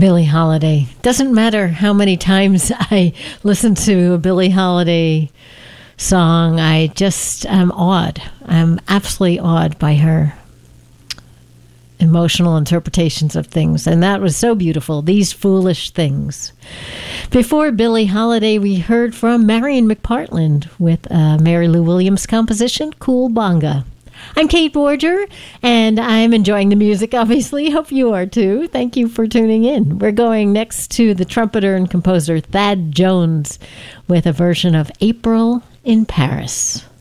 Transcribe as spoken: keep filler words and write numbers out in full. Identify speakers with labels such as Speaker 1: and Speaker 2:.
Speaker 1: Billie Holiday. Doesn't matter how many times I listen to a Billie Holiday song, I just am awed. I'm absolutely awed by her emotional interpretations of things, and that was so beautiful. These Foolish Things. Before Billie Holiday, we heard from Marion McPartland with uh, Mary Lou Williams' composition, Cool Bonga. I'm Kate Borger, and I'm enjoying the music, obviously. Hope you are, too. Thank you for tuning in. We're going next to the trumpeter and composer Thad Jones with a version of April in Paris.